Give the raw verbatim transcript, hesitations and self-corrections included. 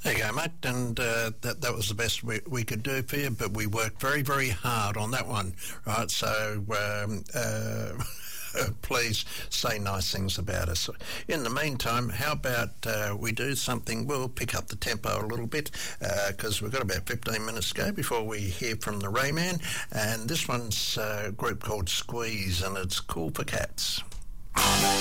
There you go, mate, and uh, that that was the best we, we could do for you, but we worked very, very hard on that one, right? So um, uh, please say nice things about us. In the meantime, how about uh, we do something, we'll pick up the tempo a little bit, because uh, we've got about fifteen minutes to go before we hear from the Rayman, and this one's a group called Squeeze, and it's Cool for Cats.